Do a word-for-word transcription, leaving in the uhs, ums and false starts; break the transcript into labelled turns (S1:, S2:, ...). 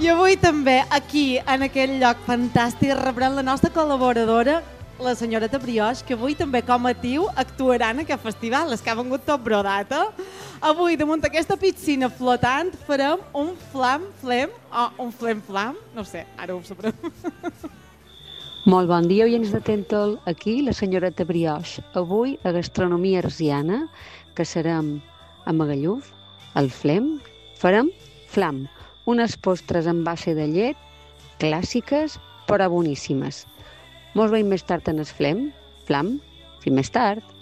S1: I avui també, aquí, en aquest lloc fantàstic, rebrem la nostra col·laboradora, la senyoreta Brioix, que avui també com a tiu actuarà en aquest festival, és que ha vengut tot brodat, eh? Avui, damunt aquesta piscina flotant, farem un flam, flem, o un flem flam, no sé, ara ho sabrem.
S2: Molt bon dia, oients de Tentol, aquí la senyoreta Brioix. Avui a Gastronomia Arsiana, que serem a Magalluf, al Flem, farem flam, unes postres en base de llet, clàssiques però boníssimes. Mos veiem més tard en el Flem, flam, fins més tard.